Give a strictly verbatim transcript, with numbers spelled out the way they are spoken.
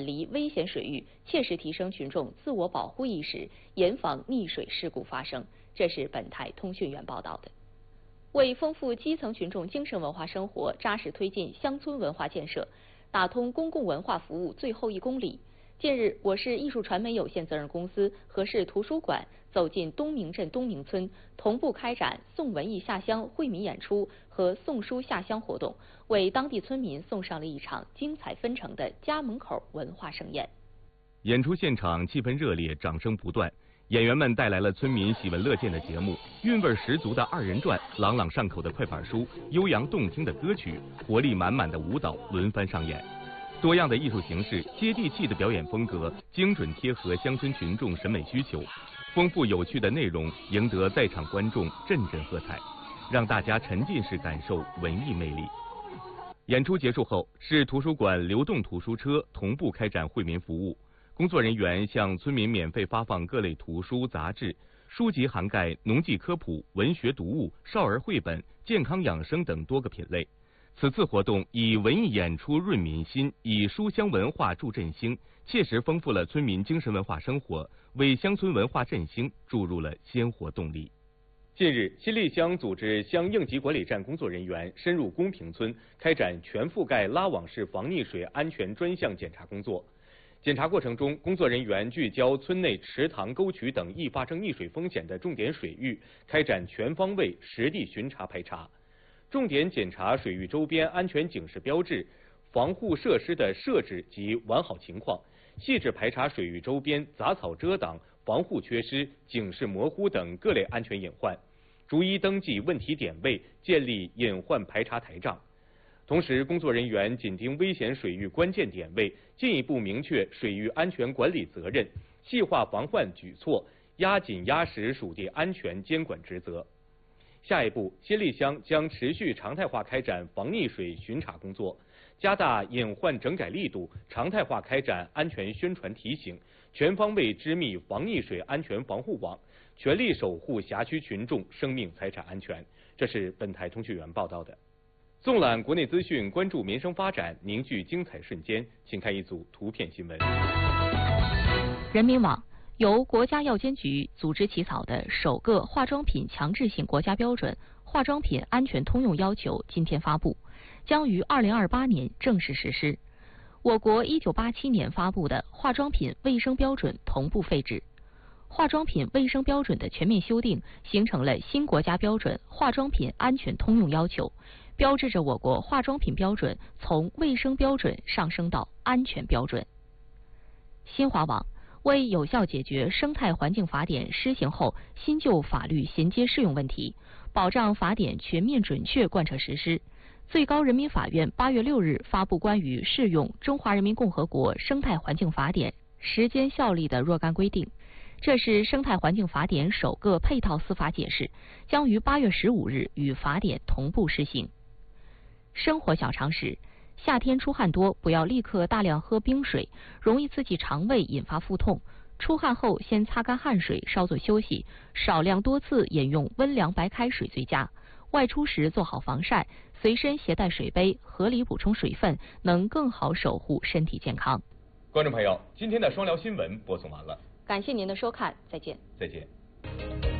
离危险水域，切实提升群众自我保护意识，严防溺水事故发生。这是本台通讯员报道的。为丰富基层群众精神文化生活，扎实推进乡村文化建设，打通公共文化服务最后一公里。近日，我市艺术传媒有限责任公司和市图书馆走进东明镇东明村，同步开展送文艺下乡惠民演出和送书下乡活动，为当地村民送上了一场精彩纷呈的家门口文化盛宴。 演出现场气氛热烈，掌声不断。演员们带来了村民喜闻乐见的节目，韵味十足的二人转，朗朗上口的快板书，悠扬动听的歌曲，活力满满的舞蹈轮番上演。多样的艺术形式，接地气的表演风格，精准贴合乡村群众审美需求，丰富有趣的内容赢得在场观众阵阵喝彩，让大家沉浸式感受文艺魅力。演出结束后，市图书馆流动图书车同步开展惠民服务，工作人员向村民免费发放各类图书、杂志，书籍涵盖农技科普、文学读物、少儿绘本、健康养生等多个品类。此次活动以文艺演出润民心，以书香文化助振兴，切实丰富了村民精神文化生活，为乡村文化振兴注入了鲜活动力。近日，新立乡组织乡应急管理站工作人员深入公平村，开展全覆盖拉网式防溺水安全专项检查工作。检查过程中，工作人员聚焦村内池塘、沟渠等易发生溺水风险的重点水域，开展全方位实地巡查排查。重点检查水域周边安全警示标志、防护设施的设置及完好情况，细致排查水域周边杂草遮挡、防护缺失、警示模糊等各类安全隐患，逐一登记问题点位，建立隐患排查台账。同时，工作人员紧盯危险水域关键点位，进一步明确水域安全管理责任，细化防范举措，压紧压实属地安全监管职责。下一步，新立乡将持续常态化开展防溺水巡查工作，加大隐患整改力度，常态化开展安全宣传提醒，全方位织密防溺水安全防护网，全力守护辖区群众生命财产安全。这是本台通讯员报道的。纵览国内资讯，关注民生发展，凝聚精彩瞬间，请看一组图片新闻。 人民网由国家药监局组织起草的首个化妆品强制性国家标准《化妆品安全通用要求》今天发布，将于二零二八年正式实施。我国一九八七年发布的化妆品卫生标准同步废止。化妆品卫生标准的全面修订，形成了新国家标准《化妆品安全通用要求》，标志着我国化妆品标准从卫生标准上升到安全标准。新华网为有效解决生态环境法典施行后新旧法律衔接适用问题，保障法典全面准确贯彻实施，最高人民法院八月六日发布关于适用《中华人民共和国生态环境法典》时间效力的若干规定。这是生态环境法典首个配套司法解释，将于八月十五日与法典同步施行。生活小常识：夏天出汗多，不要立刻大量喝冰水，容易刺激肠胃，引发腹痛。出汗后先擦干汗水，稍作休息，少量多次饮用温凉白开水最佳。外出时做好防晒，随身携带水杯，合理补充水分，能更好守护身体健康。 观众朋友，今天的双聊新闻播送完了， 感谢您的收看，再见。 再见。